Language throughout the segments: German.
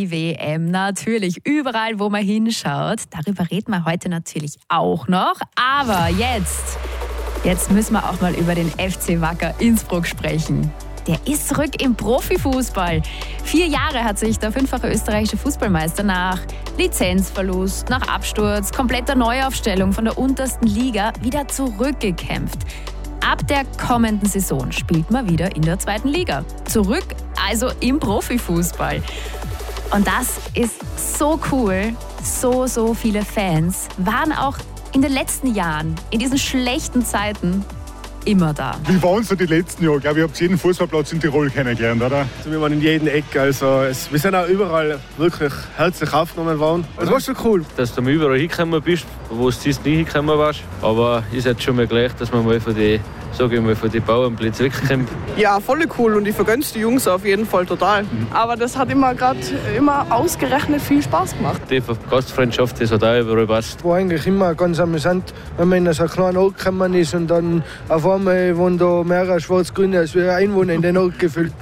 die WM. Natürlich, überall, wo man hinschaut. Darüber reden wir heute natürlich auch noch. Aber jetzt müssen wir auch mal über den FC Wacker Innsbruck sprechen. Der ist zurück im Profifußball. 4 Jahre hat sich der 5-fache österreichische Fußballmeister nach Lizenzverlust, nach Absturz, kompletter Neuaufstellung von der untersten Liga wieder zurückgekämpft. Ab der kommenden Saison spielt man wieder in der 2. Liga. Zurück also im Profifußball. Und das ist so cool. So viele Fans waren auch in den letzten Jahren, in diesen schlechten Zeiten, immer da. Wie waren so die letzten Jahre? Ich glaube, ihr habt jeden Fußballplatz in Tirol kennengelernt, oder? Also wir waren in jedem Eck, wir sind auch überall wirklich herzlich aufgenommen worden. Es war schon cool. Dass du überall hingekommen bist, wo du sonst nie hingekommen warst. Aber ist jetzt schon mal gleich, dass man mal von den Bauernplätzen wegkommt. Ja, voll cool und ich vergönn's die Jungs auf jeden Fall total. Aber das hat immer ausgerechnet viel Spaß gemacht. Die Gastfreundschaft, das hat auch überall passt. Es war eigentlich immer ganz amüsant, wenn man in so einen kleinen Ort gekommen ist und dann auf einmal wohnen da mehrere Schwarz-Grüne als wir Einwohner in den Ort gefüllt.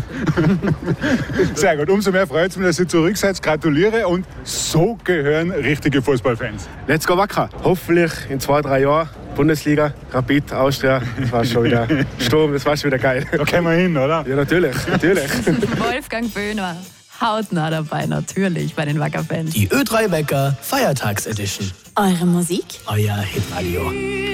Sehr gut, umso mehr freut es mich, dass ihr zurück seid. Gratuliere und so gehören richtige Fußballfans. Let's go Wacker. Hoffentlich in 2-3 Jahren Bundesliga, Rapid, Austria. Das war schon wieder Sturm, das war schon wieder geil. Da können wir hin, oder? Ja, natürlich. Wolfgang Böhner, hautnah dabei, natürlich, bei den Wacker-Fans. Die Ö3 Wecker Feiertagsedition. Eure Musik? Euer Hitradio.